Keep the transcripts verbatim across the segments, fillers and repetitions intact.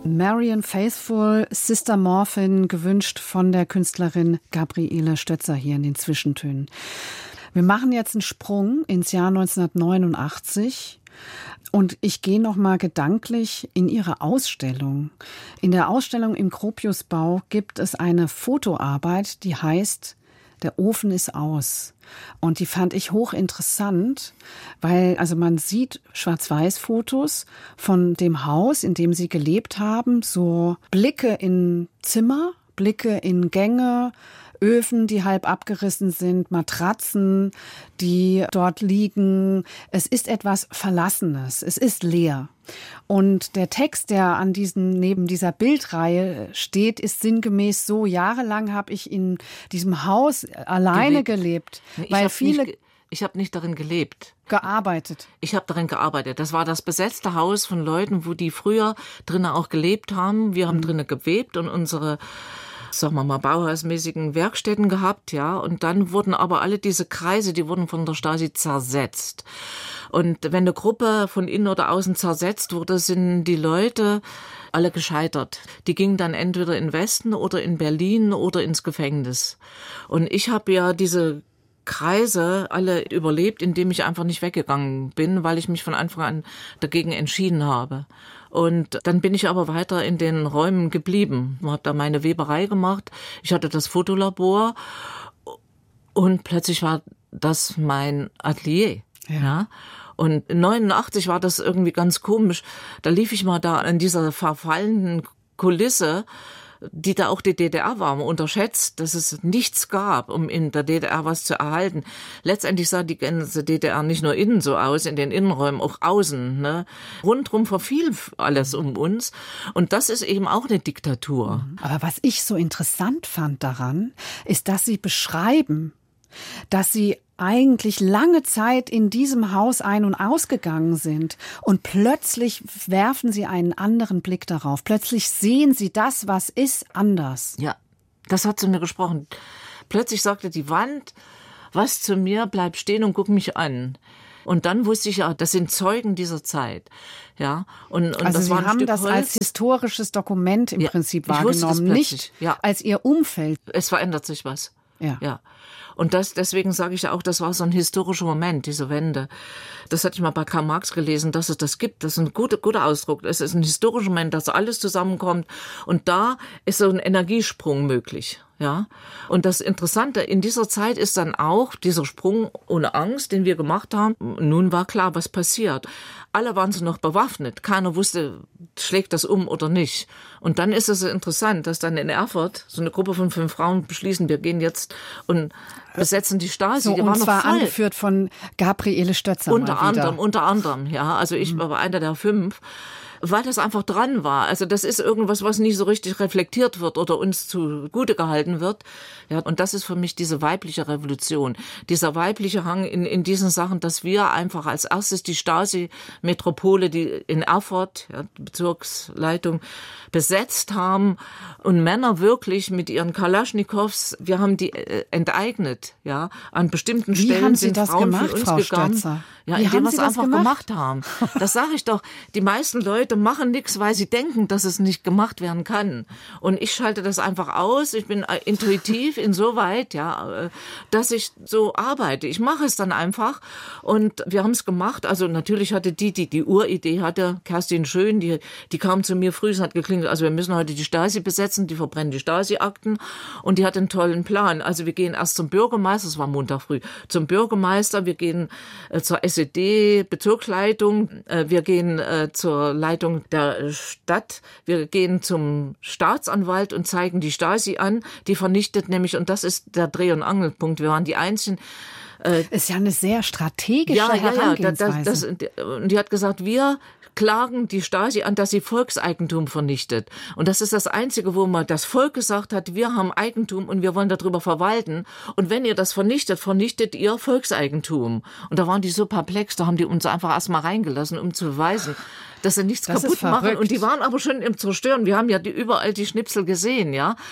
Marianne Faithfull, Sister Morphin, gewünscht von der Künstlerin Gabriele Stötzer hier in den Zwischentönen. Wir machen jetzt einen Sprung ins Jahr neunzehnhundertneunundachtzig und ich gehe noch mal gedanklich in Ihre Ausstellung. In der Ausstellung im Gropiusbau gibt es eine Fotoarbeit, die heißt Der Ofen ist aus. Und die fand ich hochinteressant, weil also man sieht Schwarz-Weiß-Fotos von dem Haus, in dem sie gelebt haben, so Blicke in Zimmer, Blicke in Gänge, Öfen, die halb abgerissen sind, Matratzen, die dort liegen. Es ist etwas Verlassenes, es ist leer. Und der Text, der an diesem, neben dieser Bildreihe steht, ist sinngemäß so: Jahrelang habe ich in diesem Haus alleine gelebt, gelebt weil viele... Nicht, ich habe nicht darin gelebt. Gearbeitet. Ich habe darin gearbeitet. Das war das besetzte Haus von Leuten, wo die früher drinnen auch gelebt haben. Wir haben mhm. drinnen gewebt und unsere, sagen wir mal, bauhausmäßigen Werkstätten gehabt, ja. Und dann wurden aber alle diese Kreise, die wurden von der Stasi zersetzt. Und wenn eine Gruppe von innen oder außen zersetzt wurde, sind die Leute alle gescheitert. Die gingen dann entweder in den Westen oder in Berlin oder ins Gefängnis. Und ich habe ja diese Kreise alle überlebt, indem ich einfach nicht weggegangen bin, weil ich mich von Anfang an dagegen entschieden habe. Und dann bin ich aber weiter in den Räumen geblieben. Ich habe da meine Weberei gemacht. Ich hatte das Fotolabor und plötzlich war das mein Atelier. Ja. ja. Und neunundachtzig war das irgendwie ganz komisch. Da lief ich mal da in dieser verfallenen Kulisse, die da auch die D D R war, man unterschätzt, dass es nichts gab, um in der D D R was zu erhalten. Letztendlich sah die ganze D D R nicht nur innen so aus, in den Innenräumen, auch außen. Ne? Rundrum verfiel alles um uns. Und das ist eben auch eine Diktatur. Aber was ich so interessant fand daran, ist, dass Sie beschreiben, dass Sie eigentlich lange Zeit in diesem Haus ein- und ausgegangen sind und plötzlich werfen Sie einen anderen Blick darauf. Plötzlich sehen Sie das, was ist, anders. Ja, das hat zu mir gesprochen. Plötzlich sagte die Wand, was zu mir, bleib stehen und guck mich an. Und dann wusste ich ja, das sind Zeugen dieser Zeit. Ja, und, und also das Sie war ein haben Stück das Holz. Als historisches Dokument im ja, Prinzip ich wusste wahrgenommen, das nicht ja. als Ihr Umfeld. Es verändert sich was. Ja. ja. Und das, deswegen sage ich ja auch, das war so ein historischer Moment, diese Wende. Das hatte ich mal bei Karl Marx gelesen, dass es das gibt. Das ist ein guter, guter Ausdruck. Es ist ein historischer Moment, dass alles zusammenkommt. Und da ist so ein Energiesprung möglich. Ja. Und das Interessante in dieser Zeit ist dann auch dieser Sprung ohne Angst, den wir gemacht haben. Nun war klar, was passiert. Alle waren so noch bewaffnet. Keiner wusste, schlägt das um oder nicht. Und dann ist es so interessant, dass dann in Erfurt so eine Gruppe von fünf Frauen beschließen, wir gehen jetzt und besetzen die Stasi. So, die und waren zwar noch voll. angeführt von Gabriele Stötzer. Unter mal wieder. anderem, unter anderem, ja. Also ich war einer der fünf. Weil das einfach dran war. Also das ist irgendwas, was nicht so richtig reflektiert wird oder uns zugute gehalten wird. Ja, und das ist für mich diese weibliche Revolution. Dieser weibliche Hang in, in diesen Sachen, dass wir einfach als erstes die Stasi-Metropole, die in Erfurt, ja, die Bezirksleitung, besetzt haben und Männer wirklich mit ihren Kalaschnikows, wir haben die äh, enteignet, ja, an bestimmten Wie Stellen haben Sie sind das Frauen gemacht, von uns Frau gegangen. Stötzer? Ja, Wie indem haben wir es Sie das einfach gemacht? gemacht haben. Das sage ich doch. Die meisten Leute machen nichts, weil sie denken, dass es nicht gemacht werden kann. Und ich schalte das einfach aus. Ich bin intuitiv insoweit, ja, dass ich so arbeite. Ich mache es dann einfach. Und wir haben es gemacht. Also natürlich hatte die, die die Uridee hatte, Kerstin Schön, die, die kam zu mir früh, es hat geklingelt, also wir müssen heute die Stasi besetzen, die verbrennen die Stasi-Akten. Und die hat einen tollen Plan. Also wir gehen erst zum Bürgermeister, es war Montag früh, zum Bürgermeister, wir gehen äh, zur S E D, Bezirksleitung, äh, wir gehen äh, zur Leitung der Stadt, wir gehen zum Staatsanwalt und zeigen die Stasi an, die vernichtet nämlich, und das ist der Dreh- und Angelpunkt, wir waren die einzigen. Äh, ist ja eine sehr strategische ja, Herangehensweise. Ja, ja, das, das, und die hat gesagt, wir klagen die Stasi an, dass sie Volkseigentum vernichtet. Und das ist das Einzige, wo mal das Volk gesagt hat, wir haben Eigentum und wir wollen darüber verwalten. Und wenn ihr das vernichtet, vernichtet ihr Volkseigentum. Und da waren die so perplex, da haben die uns einfach erstmal reingelassen, um zu beweisen, dass sie nichts das kaputt machen. Und die waren aber schon im Zerstören. Wir haben ja die, überall die Schnipsel gesehen, ja.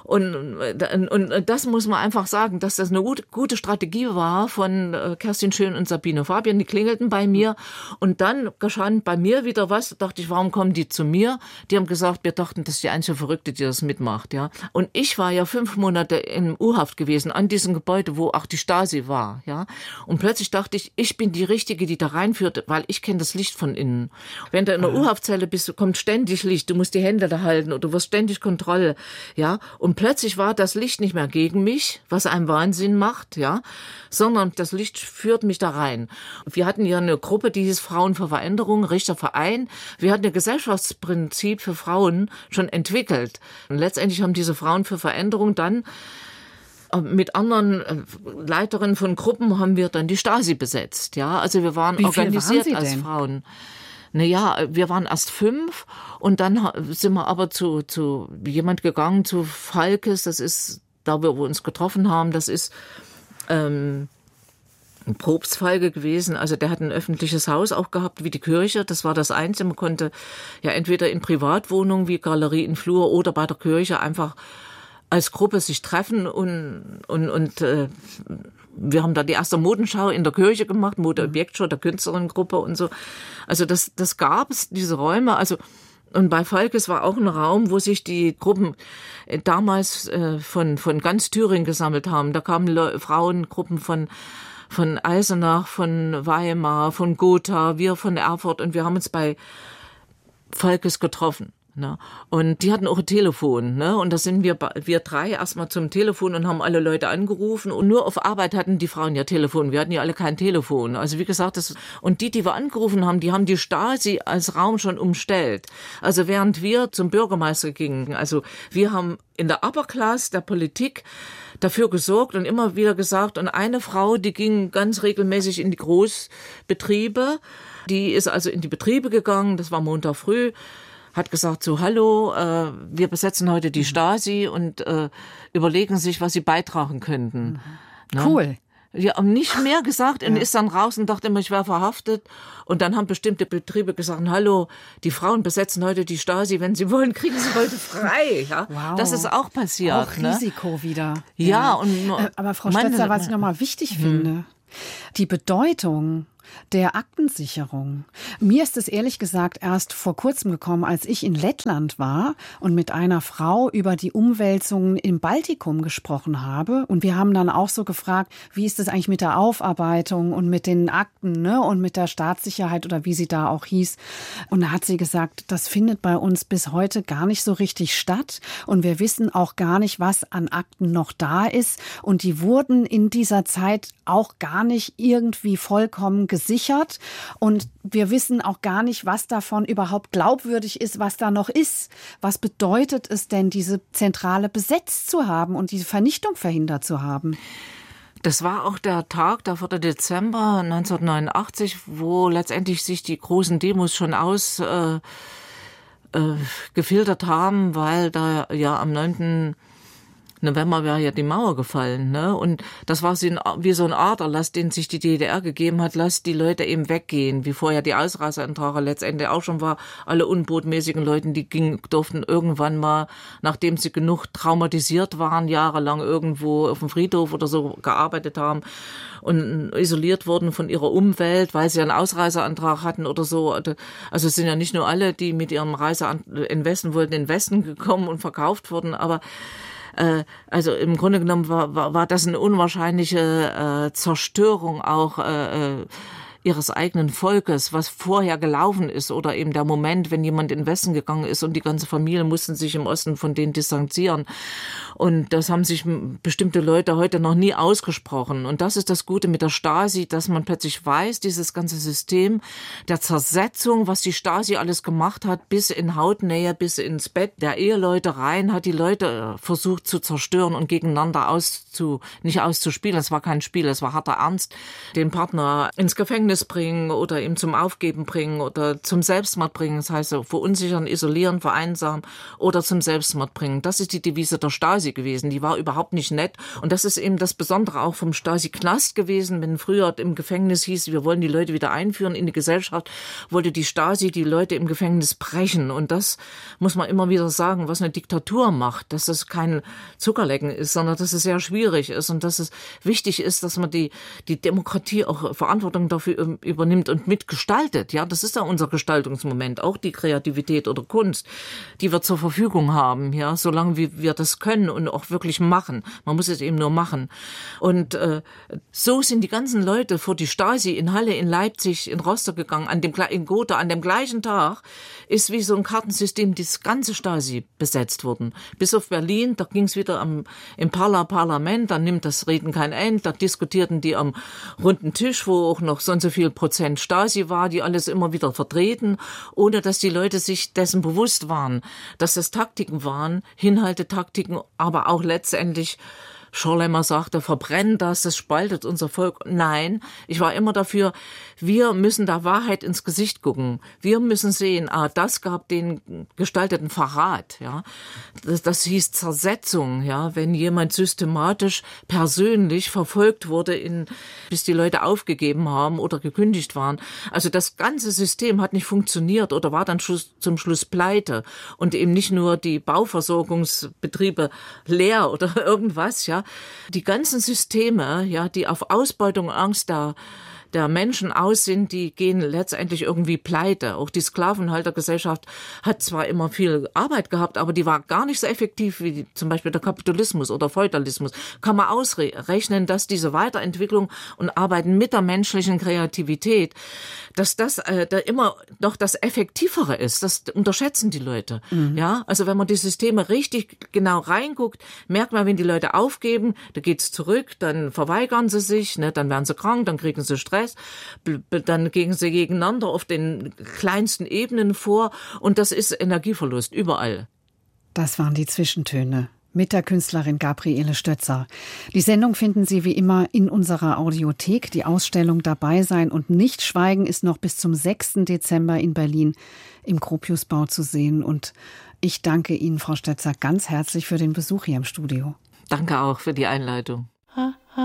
Und, und, und das muss man einfach sagen, dass das eine gute, gute Strategie war von Kerstin Schön und Sabine Fabian. Die klingelten bei mir und dann geschah bei mir wieder was. Da dachte ich, warum kommen die zu mir? Die haben gesagt, wir dachten, das ist die einzige Verrückte, die das mitmacht. Ja. Und ich war ja fünf Monate in U-Haft gewesen, an diesem Gebäude, wo auch die Stasi war. Ja. Und plötzlich dachte ich, ich bin die Richtige, die da reinführt, weil ich kenne das Licht von innen. Wenn du in einer U-Haftzelle bist, kommt ständig Licht, du musst die Hände da halten oder du wirst ständig Kontrolle. Ja. Und plötzlich war das Licht nicht mehr gegen mich, was einem Wahnsinn macht, ja, sondern das Licht führt mich da rein. Wir hatten ja eine Gruppe, die hieß Frauen für Veränderung, Richterverein. Wir hatten ein Gesellschaftsprinzip für Frauen schon entwickelt. Und letztendlich haben diese Frauen für Veränderung dann mit anderen Leiterinnen von Gruppen haben wir dann die Stasi besetzt, ja. Also wir waren Wie organisiert waren Sie als denn? Frauen. Naja, wir waren erst fünf und dann sind wir aber zu, zu jemand gegangen, zu Falkes, das ist da, wo wir uns getroffen haben, das ist ähm, ein Propstfalke gewesen, also der hat ein öffentliches Haus auch gehabt, wie die Kirche, das war das Einzige, man konnte ja entweder in Privatwohnungen wie Galerie in Flur oder bei der Kirche einfach als Gruppe sich treffen und, und, und äh, wir haben da die erste Modenschau in der Kirche gemacht, Modeobjektschau der Künstlerinnengruppe und so. Also das, das gab es, diese Räume. Also und bei Falkes war auch ein Raum, wo sich die Gruppen äh, damals äh, von von ganz Thüringen gesammelt haben. Da kamen Le- Frauengruppen von von Eisenach, von Weimar, von Gotha, wir von Erfurt und wir haben uns bei Falkes getroffen. Ne? Und die hatten auch ein Telefon, ne? Und da sind wir, wir drei erstmal zum Telefon und haben alle Leute angerufen. Und nur auf Arbeit hatten die Frauen ja Telefon. Wir hatten ja alle kein Telefon. Also wie gesagt, das, und die, die wir angerufen haben, die haben die Stasi als Raum schon umstellt. Also während wir zum Bürgermeister gingen, also wir haben in der Upper Class der Politik dafür gesorgt und immer wieder gesagt, und eine Frau, die ging ganz regelmäßig in die Großbetriebe, die ist also in die Betriebe gegangen, das war Montag früh, hat gesagt, so, hallo, äh, wir besetzen heute die Stasi und äh, überlegen sich, was sie beitragen könnten. Mhm. Ne? Cool. Ja, und nicht mehr gesagt und ja. Ist dann raus und dachte immer, ich wäre verhaftet. Und dann haben bestimmte Betriebe gesagt, hallo, die Frauen besetzen heute die Stasi, wenn sie wollen, kriegen sie heute frei. Ja? Wow. Das ist auch passiert. Auch ne? Risiko wieder. Ja, ja. und äh, aber Frau Stötzer, was ich nochmal wichtig hm. finde, die Bedeutung der Aktensicherung. Mir ist es ehrlich gesagt erst vor kurzem gekommen, als ich in Lettland war und mit einer Frau über die Umwälzungen im Baltikum gesprochen habe. Und wir haben dann auch so gefragt, wie ist es eigentlich mit der Aufarbeitung und mit den Akten, ne, und mit der Staatssicherheit oder wie sie da auch hieß. Und da hat sie gesagt, das findet bei uns bis heute gar nicht so richtig statt. Und wir wissen auch gar nicht, was an Akten noch da ist. Und die wurden in dieser Zeit auch gar nicht irgendwie vollkommen gesichert. Und wir wissen auch gar nicht, was davon überhaupt glaubwürdig ist, was da noch ist. Was bedeutet es denn, diese Zentrale besetzt zu haben und diese Vernichtung verhindert zu haben? Das war auch der Tag, der vierte Dezember neunzehnhundertneunundachtzig, wo letztendlich sich die großen Demos schon aus äh, äh, gefiltert haben, weil da ja am neunten November wäre ja die Mauer gefallen, ne? Und das war wie so ein Aderlass, den sich die D D R gegeben hat, lasst die Leute eben weggehen, wie vorher die Ausreiseantrage letztendlich auch schon war. Alle unbotmäßigen Leuten, die gingen, durften irgendwann mal, nachdem sie genug traumatisiert waren, jahrelang irgendwo auf dem Friedhof oder so gearbeitet haben und isoliert wurden von ihrer Umwelt, weil sie einen Ausreiseantrag hatten oder so. Also es sind ja nicht nur alle, die mit ihrem Reiseantrag in Westen wollten, in den Westen gekommen und verkauft wurden, aber also im Grunde genommen war, war, war das eine unwahrscheinliche äh, Zerstörung auch äh, ihres eigenen Volkes, was vorher gelaufen ist, oder eben der Moment, wenn jemand in den Westen gegangen ist und die ganze Familie mussten sich im Osten von denen distanzieren. Und das haben sich bestimmte Leute heute noch nie ausgesprochen. Und das ist das Gute mit der Stasi, dass man plötzlich weiß, dieses ganze System der Zersetzung, was die Stasi alles gemacht hat, bis in Hautnähe, bis ins Bett der Eheleute rein, hat die Leute versucht zu zerstören und gegeneinander auszu, nicht auszuspielen. Es war kein Spiel, es war harter Ernst, den Partner ins Gefängnis Gefängnis bringen oder ihm zum Aufgeben bringen oder zum Selbstmord bringen. Das heißt so verunsichern, isolieren, vereinsamen oder zum Selbstmord bringen. Das ist die Devise der Stasi gewesen. Die war überhaupt nicht nett. Und das ist eben das Besondere auch vom Stasi-Knast gewesen. Wenn früher im Gefängnis hieß, wir wollen die Leute wieder einführen in die Gesellschaft, wollte die Stasi die Leute im Gefängnis brechen. Und das muss man immer wieder sagen, was eine Diktatur macht, dass es kein Zuckerlecken ist, sondern dass es sehr schwierig ist und dass es wichtig ist, dass man die, die Demokratie auch Verantwortung dafür übernimmt und mitgestaltet. Ja, das ist ja unser Gestaltungsmoment, auch die Kreativität oder Kunst, die wir zur Verfügung haben, ja, solange wie wir das können und auch wirklich machen. Man muss es eben nur machen. Und äh, so sind die ganzen Leute vor die Stasi in Halle, in Leipzig, in Rostock gegangen, an dem, in Gotha, an dem gleichen Tag ist wie so ein Kartensystem das ganze Stasi besetzt worden. Bis auf Berlin, da ging es wieder am, im Parla Parlament, da nimmt das Reden kein Ende, da diskutierten die am runden Tisch, wo auch noch so und so viel Prozent Stasi war, die alles immer wieder vertreten, ohne dass die Leute sich dessen bewusst waren, dass das Taktiken waren, Hinhaltetaktiken, aber auch letztendlich Schorlemmer sagte, verbrennen das, das spaltet unser Volk. Nein, ich war immer dafür, wir müssen der Wahrheit ins Gesicht gucken. Wir müssen sehen, ah, das gab den gestalteten Verrat, ja. Das, das hieß Zersetzung, ja, wenn jemand systematisch persönlich verfolgt wurde, in, bis die Leute aufgegeben haben oder gekündigt waren. Also das ganze System hat nicht funktioniert oder war dann Schluss, zum Schluss pleite und eben nicht nur die Bauversorgungsbetriebe leer oder irgendwas, ja. Die ganzen Systeme, ja, die auf Ausbeutung und Angst der, der Menschen aus sind, die gehen letztendlich irgendwie pleite. Auch die Sklavenhaltergesellschaft hat zwar immer viel Arbeit gehabt, aber die war gar nicht so effektiv wie die, zum Beispiel der Kapitalismus oder Feudalismus. Kann man ausrechnen, dass diese Weiterentwicklung und Arbeiten mit der menschlichen Kreativität, dass das äh, da immer noch das Effektivere ist. Das unterschätzen die Leute. Mhm. Ja, also wenn man die Systeme richtig genau reinguckt, merkt man, wenn die Leute aufgeben, da geht's zurück, dann verweigern sie sich, ne, dann werden sie krank, dann kriegen sie Stress. Dann gehen sie gegeneinander auf den kleinsten Ebenen vor und das ist Energieverlust überall. Das waren die Zwischentöne mit der Künstlerin Gabriele Stötzer. Die Sendung finden Sie wie immer in unserer Audiothek. Die Ausstellung Dabei sein und nicht schweigen ist noch bis zum sechsten Dezember in Berlin im Gropiusbau zu sehen. Und ich danke Ihnen, Frau Stötzer, ganz herzlich für den Besuch hier im Studio. Danke auch für die Einleitung.